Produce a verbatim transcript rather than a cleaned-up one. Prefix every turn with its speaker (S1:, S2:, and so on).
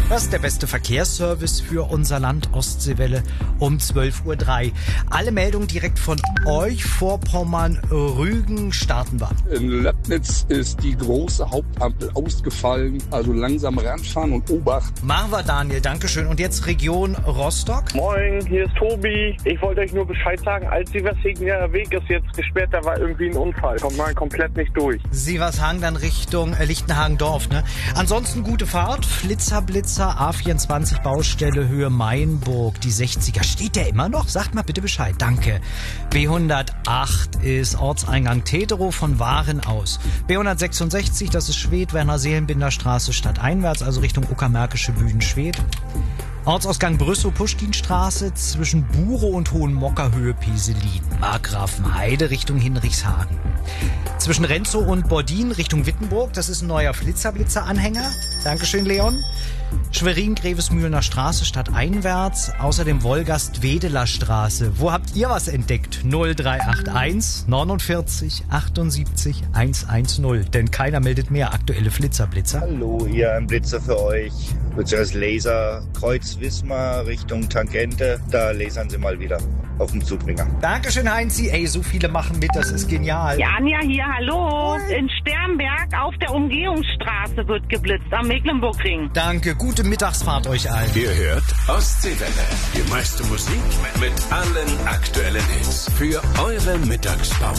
S1: Das ist der beste Verkehrsservice für unser Land, Ostseewelle um zwölf Uhr drei. Alle Meldungen direkt von euch, Vorpommern, Rügen, starten wir.
S2: In Löbnitz ist die große Hauptampel ausgefallen, also langsam ranfahren und Obacht.
S1: Machen wir, Daniel, Dankeschön. Und jetzt Region Rostock.
S3: Moin, hier ist Tobi. Ich wollte euch nur Bescheid sagen, als Sievershegen-der Weg ist jetzt gesperrt, da war irgendwie ein Unfall. Kommt man komplett nicht durch.
S1: Sievershang dann Richtung äh, Lichtenhagen-Dorf, ne? Ansonsten gute Fahrt, Flitzer, Blitzer, A vierundzwanzig Baustelle Höhe Mainburg, die sechziger. Steht der immer noch? Sagt mal bitte Bescheid, danke. B hundertacht ist Ortseingang Teterow von Waren aus. B hundertsechsundsechzig, das ist Schwedt, Werner-Seelenbinder Straße stadteinwärts, also Richtung Uckermärkische Bühnen, Schwedt. Ortsausgang Brüssow-Puschkinstraße zwischen Burow und Hohenmockerhöhe Peselin. Markgrafenheide Richtung Hinrichshagen. Zwischen Renzow und Bordin Richtung Wittenburg, das ist ein neuer Flitzer-Blitzer-Anhänger. Dankeschön, Leon. Schwerin-Grevesmühlener Straße stadteinwärts. Außerdem Wolgast-Wedeler Straße. Wo habt ihr was entdeckt? null drei acht eins neunundvierzig achtundsiebzig hundertzehn. Denn keiner meldet mehr aktuelle Flitzer-Blitzer.
S4: Hallo, hier ein Blitzer für euch. Beziehungsweise Laser Kreuz Wismar Richtung Tangente. Da lasern sie mal wieder auf dem Zubringer.
S1: Dankeschön, Heinzi. Ey, so viele machen mit, das ist genial.
S5: Ja, Anja hier, hallo. In Sternberg auf der Umgehungsstraße wird geblitzt, am Mecklenburgring.
S1: Danke, gute Mittagsfahrt euch allen.
S6: Ihr hört Ostseewelle. Die meiste Musik mit allen aktuellen Hits. Für eure Mittagspause.